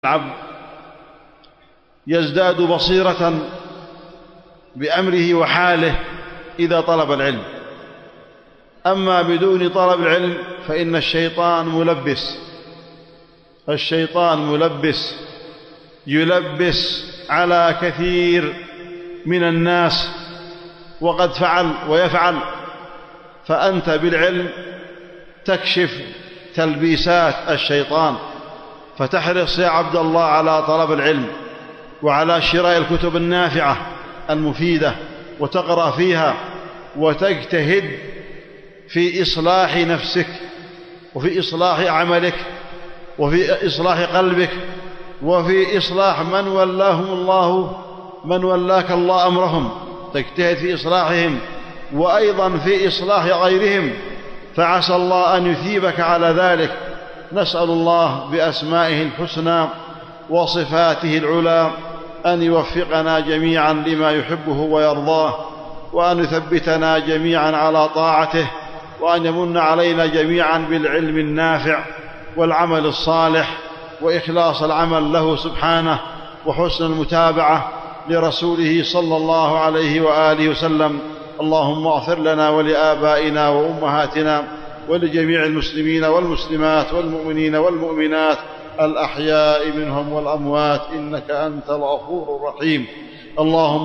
العبد يزداد بصيرة بأمره وحاله إذا طلب العلم. أما بدون طلب العلم فإن الشيطان ملبس يلبس على كثير من الناس وقد فعل ويفعل، فأنت بالعلم تكشف تلبيسات الشيطان. فتحرص يا عبد الله على طلب العلم وعلى شراء الكتب النافعة المفيدة وتقرأ فيها وتجتهد في إصلاح نفسك وفي إصلاح عملك وفي إصلاح قلبك وفي إصلاح من ولاك الله أمرهم، تجتهد في إصلاحهم وأيضا في إصلاح غيرهم، فعسى الله أن يثيبك على ذلك. نسأل الله بأسمائه الحسنى وصفاته العلى أن يوفقنا جميعا لما يحبه ويرضاه، وأن يثبتنا جميعا على طاعته، وأن يمن علينا جميعا بالعلم النافع والعمل الصالح وإخلاص العمل له سبحانه وحسن المتابعة لرسوله صلى الله عليه وآله وسلم. اللهم اغفر لنا ولآبائنا وأمهاتنا ولجميع المسلمين والمسلمات والمؤمنين والمؤمنات الأحياء منهم والأموات، إنك أنت الغفور الرحيم. اللهم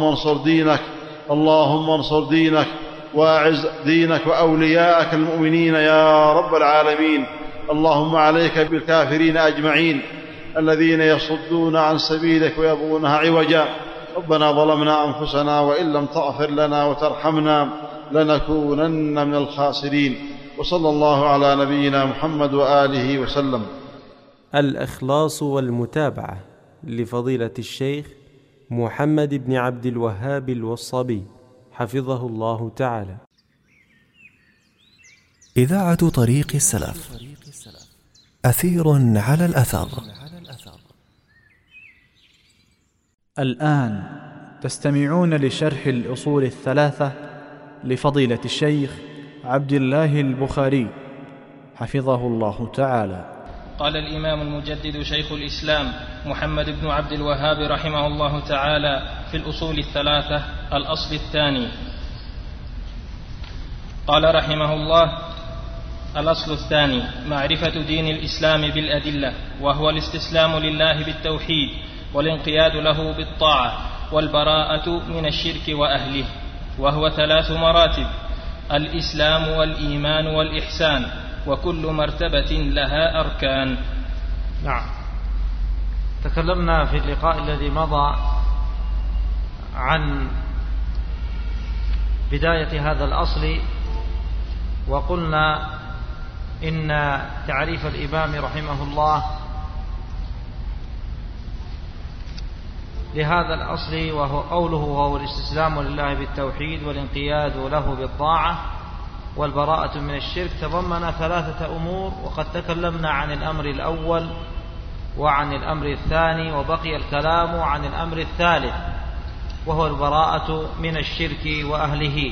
انصر دينك واعز دينك وأولياءك المؤمنين يا رب العالمين. اللهم عليك بالكافرين أجمعين الذين يصدون عن سبيلك ويبغونها عوجا. ربنا ظلمنا أنفسنا وإن لم تغفر لنا وترحمنا لنكونن من الخاسرين. وصلى الله على نبينا محمد وآله وسلم. الإخلاص والمتابعة لفضيلة الشيخ محمد بن عبد الوهاب الوصابي حفظه الله تعالى. إذاعة طريق السلف، أثير على الأثر. الآن تستمعون لشرح الأصول الثلاثة لفضيلة الشيخ عبد الله البخاري حفظه الله تعالى. قال الإمام المجدد شيخ الإسلام محمد بن عبد الوهاب رحمه الله تعالى في الأصول الثلاثة الأصل الثاني، قال رحمه الله: الأصل الثاني معرفة دين الإسلام بالأدلة، وهو الاستسلام لله بالتوحيد والانقياد له بالطاعة والبراءة من الشرك وأهله، وهو 3 مراتب: الإسلام والإيمان والإحسان، وكل مرتبة لها أركان. نعم، تكلمنا في اللقاء الذي مضى عن بداية هذا الأصل، وقلنا إن تعريف الإمام رحمه الله لهذا الأصل وهو قوله: وهو الاستسلام لله بالتوحيد والانقياد له بالطاعة والبراءة من الشرك، تضمن 3 أمور، وقد تكلمنا عن الأمر الأول وعن الأمر الثاني، وبقي الكلام عن الأمر الثالث وهو البراءة من الشرك وأهله.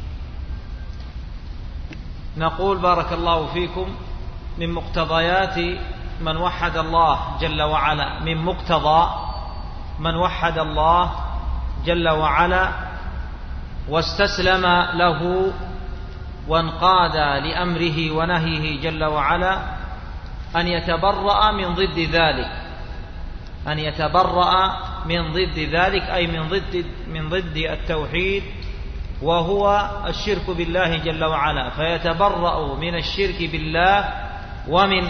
نقول بارك الله فيكم: من مقتضيات من وحد الله جل وعلا، من مقتضى من وحد الله جل وعلا واستسلم له وانقاد لأمره ونهيه جل وعلا أن يتبرأ من ضد ذلك، أن يتبرأ من ضد ذلك، أي من ضد التوحيد وهو الشرك بالله جل وعلا، فيتبرأ من الشرك بالله ومن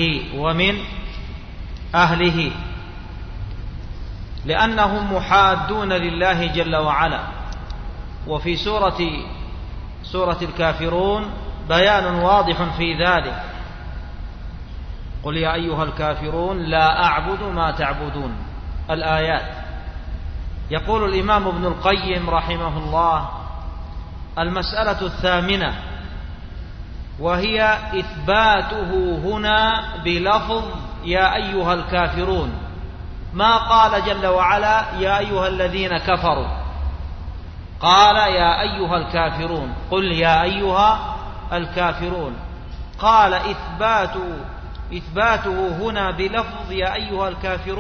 أهله لأنهم محادون لله جل وعلا. وفي سورة الكافرون بيان واضح في ذلك: قل يا أيها الكافرون لا أعبد ما تعبدون، الآيات. يقول الإمام ابن القيم رحمه الله: المسألة الثامنة، وهي إثباته هنا بلفظ يا أيها الكافرون، ما قال جل وعلا يا أيها الذين كفروا، قال يا أيها الكافرون، قل يا أيها الكافرون. قال إثبات إثباته هنا بلفظ يا أيها الكافرون